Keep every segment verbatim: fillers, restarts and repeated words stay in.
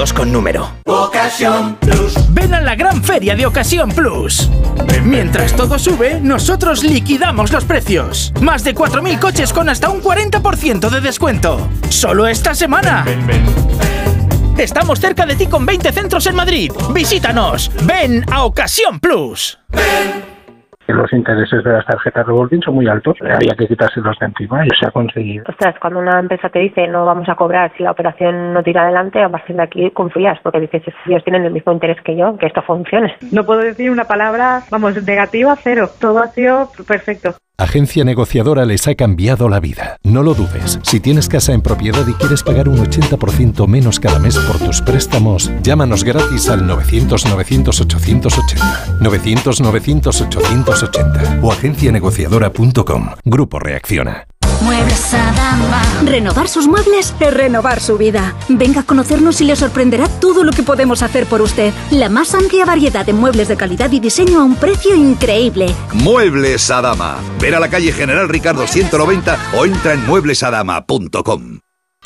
todos con número. Ocasión Plus. Ven a la gran feria de Ocasión Plus. Mientras todo sube, nosotros liquidamos los precios. Más de cuatro mil coches con hasta un cuarenta por ciento de descuento. ¡Solo esta semana! Ven, ven, ven. Estamos cerca de ti con veinte centros en Madrid. Visítanos. Ven a Ocasión Plus. Ven. Los intereses de las tarjetas revolving son muy altos, había que quitárselos de encima y se ha conseguido. Ostras, cuando una empresa te dice no vamos a cobrar si la operación no tira adelante, a partir de aquí confías, porque dices, ellos tienen el mismo interés que yo, que esto funcione. No puedo decir una palabra, vamos, negativa, cero. Todo ha sido perfecto. Agencia Negociadora les ha cambiado la vida. No lo dudes. Si tienes casa en propiedad y quieres pagar un ochenta por ciento menos cada mes por tus préstamos, llámanos gratis al novecientos novecientos ochocientos ochenta. novecientos novecientos ochocientos ochenta o agencia negociadora punto com. Grupo Reacciona. Muebles Adama. Renovar sus muebles es renovar su vida. Venga a conocernos y le sorprenderá todo lo que podemos hacer por usted. La más amplia variedad de muebles de calidad y diseño a un precio increíble. Muebles Adama. Ver a la calle General Ricardo ciento noventa o entra en muebles adama punto com.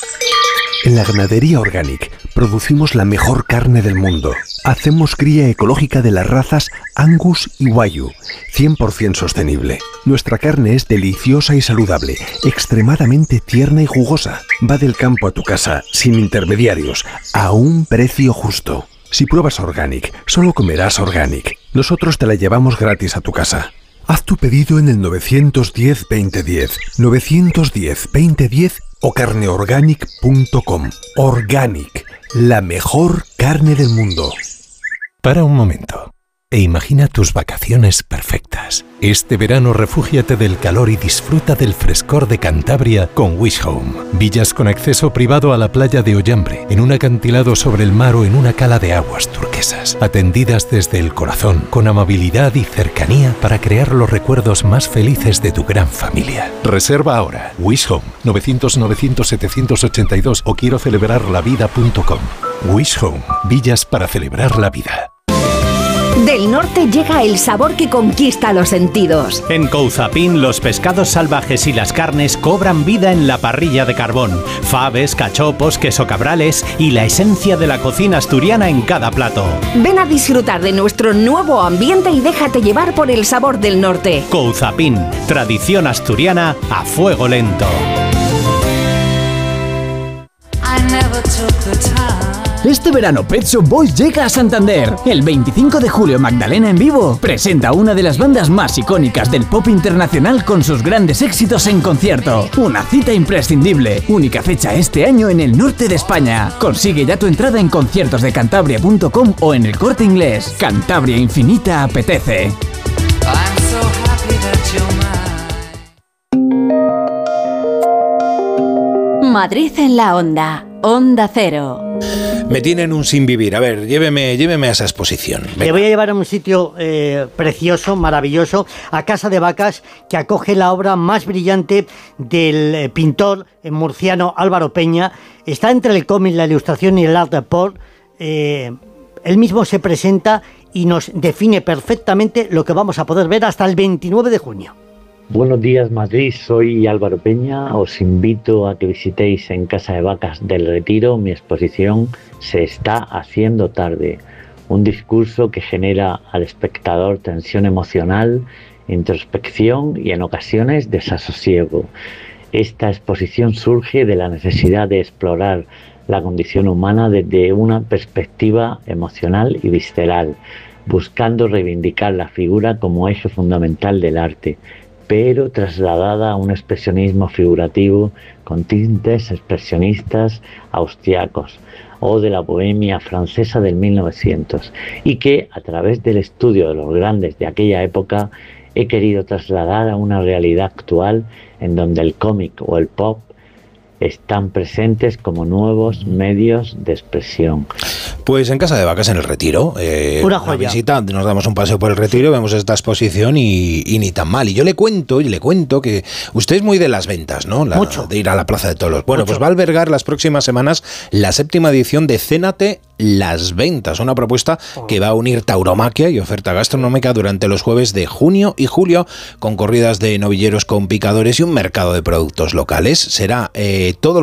En la Ganadería Organic producimos la mejor carne del mundo. Hacemos cría ecológica de las razas Angus y Wagyu, cien por ciento sostenible. Nuestra carne es deliciosa y saludable, extremadamente tierna y jugosa. Va del campo a tu casa, sin intermediarios, a un precio justo. Si pruebas Organic, solo comerás Organic. Nosotros te la llevamos gratis a tu casa. Haz tu pedido en el nueve uno cero, veinte diez, nueve uno cero, veinte diez o carne organic punto com. Organic, la mejor carne del mundo. Para un momento e imagina tus vacaciones perfectas. Este verano refúgiate del calor y disfruta del frescor de Cantabria con Wish Home. Villas con acceso privado a la playa de Ollambre, en un acantilado sobre el mar o en una cala de aguas turquesas. Atendidas desde el corazón, con amabilidad y cercanía para crear los recuerdos más felices de tu gran familia. Reserva ahora. Wish Home, novecientos novecientos setecientos ochenta y dos o quiero celebrar la vida punto com. Wish Home, villas para celebrar la vida. Del norte llega el sabor que conquista los sentidos. En Couzapin, los pescados salvajes y las carnes cobran vida en la parrilla de carbón. Faves, cachopos, queso cabrales y la esencia de la cocina asturiana en cada plato. Ven a disfrutar de nuestro nuevo ambiente y déjate llevar por el sabor del norte. Couzapin, tradición asturiana a fuego lento. Este verano Pet Shop Boys llega a Santander. El veinticinco de julio Magdalena en vivo presenta una de las bandas más icónicas del pop internacional con sus grandes éxitos en concierto. Una cita imprescindible, única fecha este año en el norte de España. Consigue ya tu entrada en conciertos de cantabria punto com o en El Corte Inglés. Cantabria Infinita apetece. Madrid en la onda. Onda Cero. Me tienen un sin vivir. A ver, lléveme, lléveme a esa exposición. Venga. Le voy a llevar a un sitio eh, precioso, maravilloso, a Casa de Vacas, que acoge la obra más brillante del eh, pintor eh, murciano Álvaro Peña. Está entre el cómic, la ilustración y el art depot. Eh, él mismo se presenta y nos define perfectamente lo que vamos a poder ver hasta el veintinueve de junio. Buenos días Madrid, soy Álvaro Peña, os invito a que visitéis en Casa de Vacas del Retiro mi exposición Se está haciendo tarde, un discurso que genera al espectador tensión emocional, introspección y en ocasiones desasosiego. Esta exposición surge de la necesidad de explorar la condición humana desde una perspectiva emocional y visceral, buscando reivindicar la figura como eje fundamental del arte, pero trasladada a un expresionismo figurativo con tintes expresionistas austriacos o de la bohemia francesa del mil novecientos, y que a través del estudio de los grandes de aquella época he querido trasladar a una realidad actual en donde el cómic o el pop están presentes como nuevos medios de expresión. Pues en Casa de Vacas, en el Retiro, eh, una joya. Una visita, nos damos un paseo por el Retiro, vemos esta exposición y, y ni tan mal. Y yo le cuento, y le cuento que usted es muy de las ventas, ¿no? La, Mucho. De ir a la Plaza de Toros. Bueno, Mucho. pues va a albergar las próximas semanas la séptima edición de Cénate Las Ventas, una propuesta oh. que va a unir tauromaquia y oferta gastronómica durante los jueves de junio y julio, con corridas de novilleros con picadores y un mercado de productos locales. Será eh, todo